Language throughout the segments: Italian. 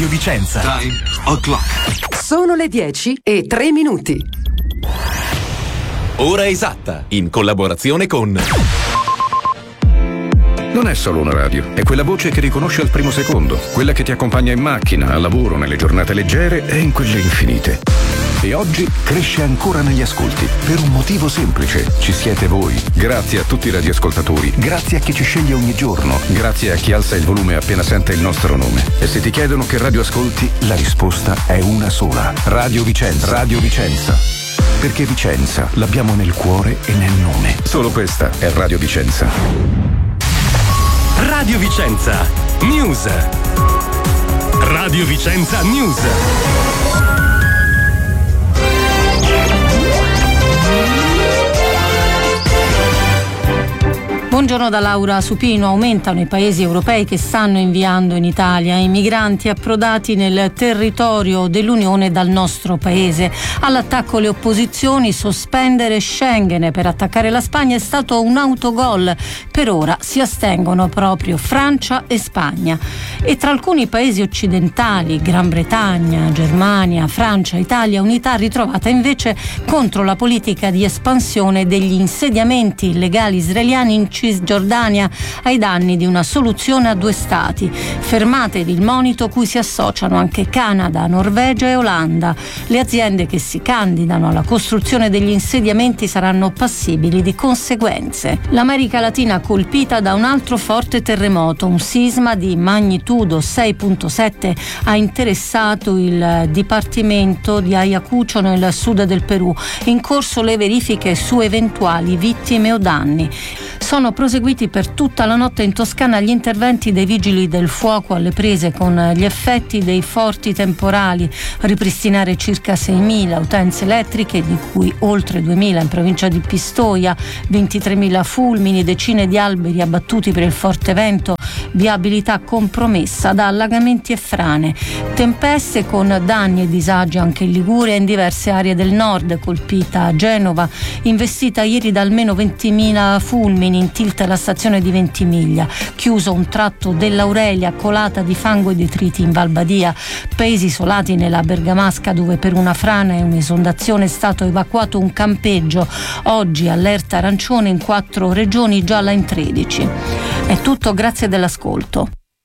Radio Vicenza. Time o'clock. Sono le 10:03. Ora esatta, in collaborazione con... Non è solo una radio, è quella voce che riconosce al primo secondo, quella che ti accompagna in macchina, al lavoro, nelle giornate leggere e in quelle infinite. E oggi cresce ancora negli ascolti, per un motivo semplice: ci siete voi. Grazie a tutti i radioascoltatori, grazie a chi ci sceglie ogni giorno, grazie a chi alza il volume appena sente il nostro nome. E se ti chiedono che radio ascolti, la risposta è una sola: Radio Vicenza. Radio Vicenza. Perché Vicenza l'abbiamo nel cuore e nel nome. Solo questa è Radio Vicenza. Radio Vicenza News. Radio Vicenza News. Buongiorno da Laura Supino. Aumentano i paesi europei che stanno inviando in Italia i migranti approdati nel territorio dell'Unione dal nostro paese. All'attacco le opposizioni: sospendere Schengen per attaccare la Spagna è stato un autogol. Per ora si astengono proprio Francia e Spagna. E tra alcuni paesi occidentali, Gran Bretagna, Germania, Francia, Italia, unità ritrovata invece contro la politica di espansione degli insediamenti illegali israeliani in Cisgiordania ai danni di una soluzione a due stati. Fermate il monito cui si associano anche Canada, Norvegia e Olanda. Le aziende che si candidano alla costruzione degli insediamenti saranno passibili di conseguenze. L'America Latina colpita da un altro forte terremoto. Un sisma di magnitudo 6.7 ha interessato il dipartimento di Ayacucho nel sud del Perù. In corso le verifiche su eventuali vittime o danni. Sono proseguiti per tutta la notte in Toscana gli interventi dei vigili del fuoco alle prese con gli effetti dei forti temporali. Ripristinare circa 6.000 utenze elettriche, di cui oltre 2.000 in provincia di Pistoia, 23.000 fulmini, decine di alberi abbattuti per il forte vento, viabilità compromessa da allagamenti e frane. Tempeste con danni e disagi anche in Liguria e in diverse aree del nord, colpita Genova, investita ieri da almeno 20.000 fulmini, in tilt la stazione di Ventimiglia, chiuso un tratto dell'Aurelia, colata di fango e detriti in Val Badia, paesi isolati nella Bergamasca dove per una frana e un'esondazione è stato evacuato un campeggio. Oggi allerta arancione in 4 regioni, gialla in 13. È tutto, grazie dell'ascolto.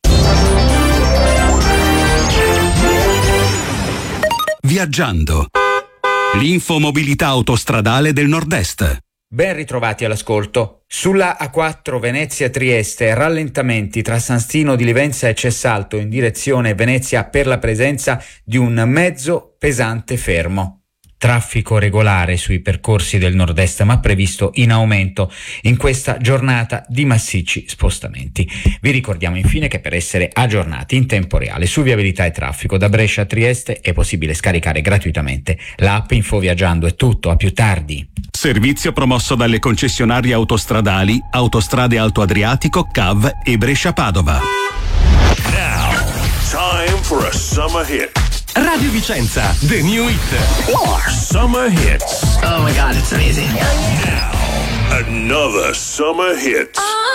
Viaggiando. L'infomobilità autostradale del Nord-Est. Ben ritrovati all'ascolto. Sulla A4 Venezia-Trieste, rallentamenti tra San Stino di Livenza e Cessalto in direzione Venezia per la presenza di un mezzo pesante fermo. Traffico regolare sui percorsi del nord-est, ma previsto in aumento in questa giornata di massicci spostamenti. Vi ricordiamo infine che per essere aggiornati in tempo reale su viabilità e traffico da Brescia a Trieste è possibile scaricare gratuitamente l'app Infoviaggiando. È tutto, a più tardi. Servizio promosso dalle concessionarie autostradali Autostrade Alto Adriatico, CAV e Brescia-Padova. Now, time for a summer hit. Radio Vicenza, the new hit. Summer hits. Oh my God, it's amazing. Now, another summer hit.